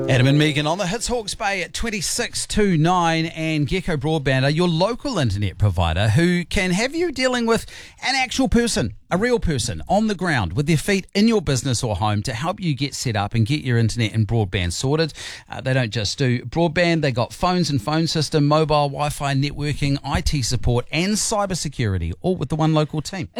Adam and Megan on the Hits Hawke's Bay at 26 to 9, and Gecko Broadband are your local internet provider who can have you dealing with an actual person, a real person on the ground with their feet in your business or home to help you get set up and get your internet and broadband sorted. They don't just do broadband, they got phones and phone system, mobile, Wi-Fi, networking, IT support and cybersecurity, all with the one local team.